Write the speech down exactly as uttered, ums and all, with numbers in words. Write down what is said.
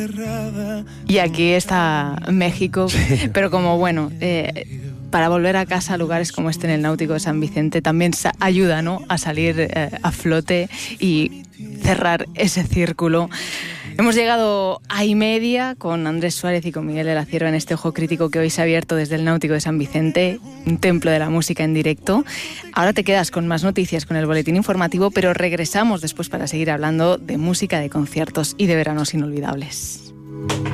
Y aquí está México, sí. Pero como bueno, eh, para volver a casa a lugares como este en el Náutico de San Vicente también sa- ayuda, ¿no?, a salir eh, a flote y cerrar ese círculo. Hemos llegado a y media con Andrés Suárez y con Miguel de la Cierva en este Ojo Crítico que hoy se ha abierto desde el Náutico de San Vicente, un templo de la música en directo. Ahora te quedas con más noticias, con el boletín informativo, pero regresamos después para seguir hablando de música, de conciertos y de veranos inolvidables.